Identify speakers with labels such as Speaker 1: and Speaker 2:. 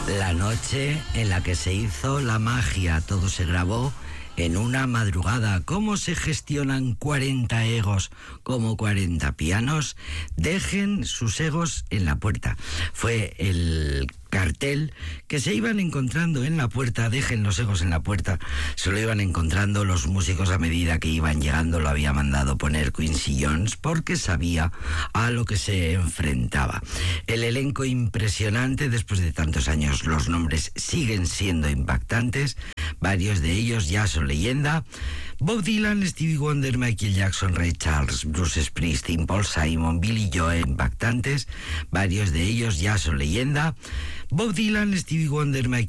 Speaker 1: La noche en la que se hizo la magia, todo se grabó en una madrugada. ¿Cómo se gestionan 40 egos como 40 pianos? Dejen sus egos en la puerta. Fue el cartel que se iban encontrando en la puerta. Dejen los egos en la puerta. Se lo iban encontrando los músicos a medida que iban llegando. Lo había mandado poner Quincy Jones porque sabía a lo que se enfrentaba. El elenco impresionante. Después de tantos años los nombres siguen siendo impactantes. Varios de ellos ya son leyenda. Bob Dylan, Stevie Wonder, Michael Jackson, Ray Charles, Bruce Springsteen, Paul Simon, Billy Joel, impactantes. Varios de ellos ya son leyenda. Bob Dylan, Stevie Wonder, Michael